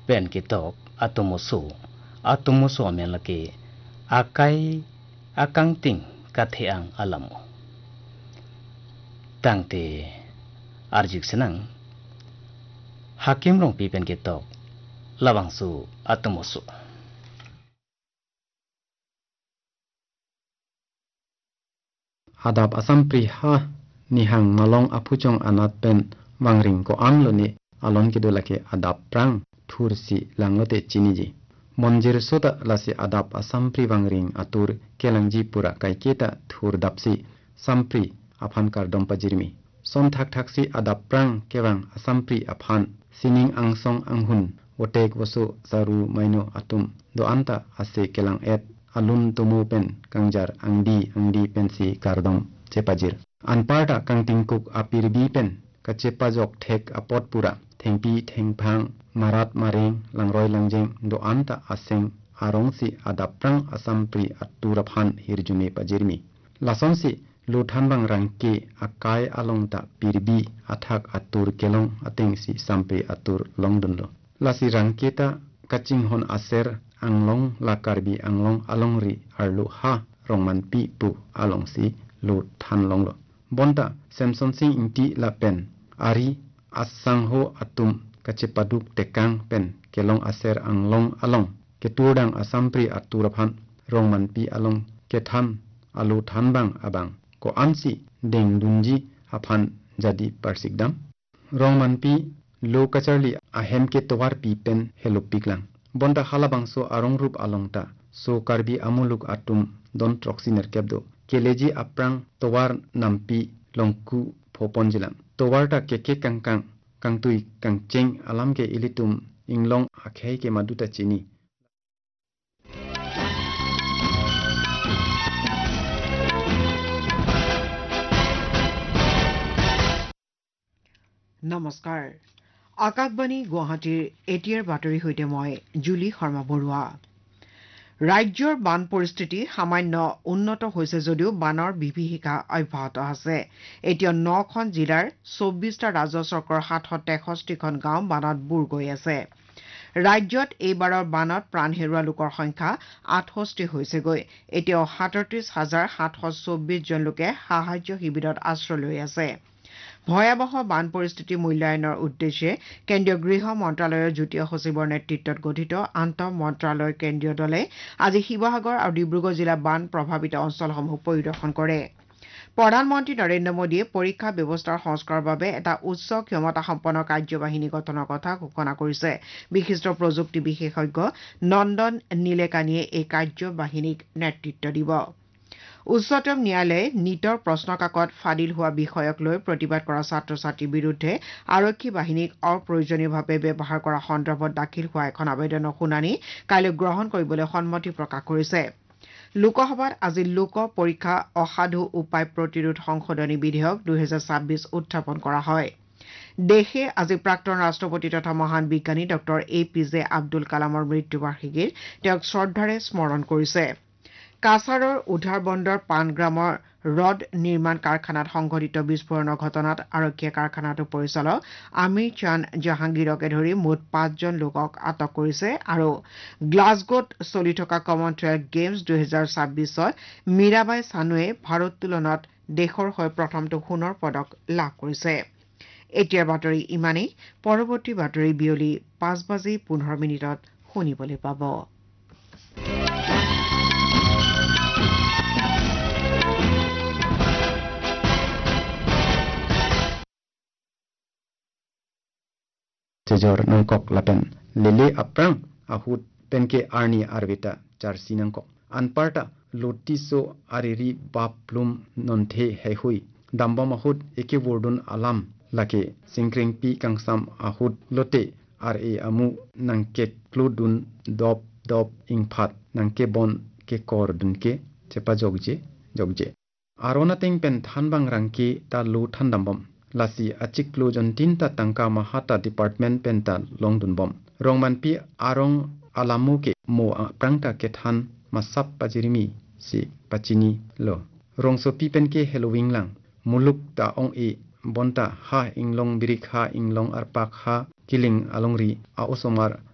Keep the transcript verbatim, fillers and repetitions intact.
pen kitok atomoso atomoso melake akai akang ting katheang alamo tangte arjik senang hakim rong pi pen kitok labangsu atomoso Adab asam priha nihang malong apujong anat pen wangring ko anglo ni alon kidolake adab prang thursi langlote chiniji monjir soda lasi adab asam pri wangring atur kelangji pura kaiketa thur dapsi sampri aphan kar dompajirmi som thak thaksi adab prang kewang asam pri aphan sining angsong anghun otek wasu saru maino atum do anta ase kelang et alun tumu pen kangjar angdi angdi pensi kardom cepajir anparta kangtingkuk apirbi pen kachepajok thek apot pura thengpi thengphang marat mareng langroi langjeng do anta aseng arongsi adaprang asampri aturaphan hirjuni pajirmi lasonsi luthanbang rangke akai alongta pirbi athak atur kelong atengsi sampe atur longdunlo lasi rangketa kachinghon aser anglong lakarbi anglong alongri arlu ha rongman pi pu alongsi lu than longlo bonta samson sing inti la pen ari asangho atum kachepaduk tekang pen kelong aser anglong along keturdang asampri aturaphan rongman pi along kethan alu thanbang abang ko ansi deng dunji aphan jadi parsikdam rongman pi lo kacharli ahem ke towar pi pen helopiklang bonda halabangso arongrup alongta so karbi amuluk atum don troxiner kebdo keleji aprang towar nampi longku phoponjilam towarta keke kangkang kangtui kangcheng alamke ilitum inglong akhei ke maduta chini নমস্কাৰ আকাশবাণী গুৱাহাটীৰ এতিয়াৰ বাতৰি সৈতে মই জুলি শৰ্মা বৰুৱা ৰাজ্যৰ বান পৰিস্থিতি সামান্য উন্নত হৈছে যদিও বানৰ বিভীষিকা অব্যাহত আছে এতিয়া নখন জিলাৰ চৌব্বিছটা ৰাজ্য চৰকাৰৰ সাতশ তেষষ্ঠিখন গাঁও বানত বুৰ গৈ আছে ৰাজ্যত এইবাৰৰ বানত প্ৰাণ হেৰুওৱা লোকৰ সংখ্যা আঠষষ্ঠি হৈছেগৈ এতিয়াও সাতত্ৰিশ হাজাৰ সাতশ চৌব্বিছ জন লোকে সাহায্য শিবিৰত আশ্ৰয় লৈ আছে ভয়াৱহ বান পৰিস্থিতি মূল্যায়নৰ উদ্দেশ্যে কেন্দ্ৰীয় গৃহ মন্ত্ৰালয়ৰ যুটীয়া সচিবৰ নেতৃত্বত গঠিত আন্তঃ মন্ত্ৰালয় কেন্দ্ৰীয় দলে আজি শিৱসাগৰ আৰু ডিব্ৰুগড় জিলাৰ বান প্ৰভাৱিত অঞ্চলসমূহ পৰিদৰ্শন কৰে প্ৰধানমন্ত্ৰী নৰেন্দ্ৰ মোদীয়ে পৰীক্ষা ব্যৱস্থাৰ সংস্কাৰৰ বাবে এটা উচ্চ ক্ষমতাসম্পন্ন কাৰ্যবাহিনী গঠনৰ কথা ঘোষণা কৰিছে বিশিষ্ট প্ৰযুক্তি বিশেষজ্ঞ নন্দন নীলেকানীয়ে এই কাৰ্যবাহিনীক নেতৃত্ব দিব উচ্চতম ন্যায়ালয়ে নিটৰ প্ৰশ্নকাকত ফাদিল হোৱা বিষয়ক লৈ প্ৰতিবাদ কৰা ছাত্ৰ ছাত্ৰীৰ বিৰুদ্ধে আৰক্ষী বাহিনীক অপ্ৰয়োজনীয়ভাৱে ব্যৱহাৰ কৰা সন্দৰ্ভত দাখিল হোৱা এখন আবেদনৰ শুনানি কাইলৈ গ্ৰহণ কৰিবলৈ সন্মতি প্ৰকাশ কৰিছে লোকসভাত আজি লোক পৰীক্ষা অসাধু উপায় প্ৰতিৰোধ সংশোধনী বিধেয়ক দুহেজাৰ ছাব্বিছ উত্থাপন কৰা হয় দেশে আজি প্ৰাক্তন ৰাষ্ট্ৰপতি তথা মহান বিজ্ঞানী doctor A P J Abdul কালামৰ মৃত্যুবাৰ্ষিকীত তেওঁক শ্ৰদ্ধাৰে স্মৰণ কৰিছে কাছাৰৰ উধাৰবন্দৰ পানগ্ৰামৰ ৰড নিৰ্মাণ কাৰখানাত সংঘটিত বিস্ফোৰণৰ ঘটনাত আৰক্ষীয়ে কাৰখানাটোৰ পৰিচালক আমিৰ চান্দ জাহাংগীৰকে ধৰি মুঠ পাঁচজন লোকক আটক কৰিছে আৰু গ্লাছগোত চলি থকা কমনৱেলথ গেমছ দুহেজাৰ ছাব্বিছত মীৰাবাই চানুৱে ভাৰোত্তোলনত দেশৰ হৈ প্ৰথমটো সোণৰ পদক লাভ কৰিছে এতিয়াৰ বাতৰি ইমানেই পৰৱৰ্তী বাতৰি বিয়লি পাঁচ বাজি পোন্ধৰ মিনিটত শুনিবলৈ পাব Sejor nangkok lapen lele aprang ahut penke arni arvita char sinangkok anparta lotiso ariri baplum nonthe hehui dambam ahut eke wordun alam lake singkring pi kangsam ahut lote ar e amu nangke kludun dop dop ingphat nangke bon ke kor dunke chepa jogje jogje arona teng pen thanbang rangke ta lo thandambam lasi achiklo jontinta tangka mahata department penta longdun bom rongman pi arong alamu ke mo prangta ke than masap pajirimi si pachini lo rongso pi pen ke halloween lang muluk ta ong e bonta ha inglong birik ha inglong arpak ha kiling alongri a osomar